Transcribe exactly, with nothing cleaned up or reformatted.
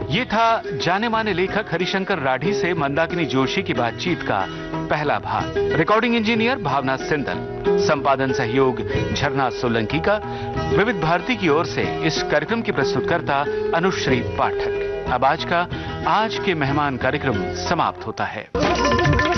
ये था जाने माने लेखक हरिशंकर राठी से मंदाकिनी जोशी की बातचीत का पहला भाग। रिकॉर्डिंग इंजीनियर भावना सिंदल, संपादन सहयोग झरना सोलंकी का। विविध भारती की ओर से इस कार्यक्रम की प्रस्तुतकर्ता अनुश्री पाठक। अब आज का आज के मेहमान कार्यक्रम समाप्त होता है।